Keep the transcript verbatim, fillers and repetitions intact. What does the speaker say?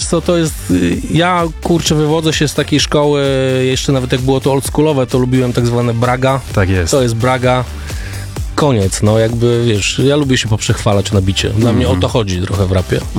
co, to jest... Ja, kurczę, wywodzę się z takiej szkoły, jeszcze nawet jak było to oldschoolowe, to lubiłem tak zwane braga. Tak jest. To jest braga. Koniec, no jakby, wiesz, ja lubię się poprzechwalać na bicie. Dla mm-hmm. mnie o to chodzi trochę w rapie.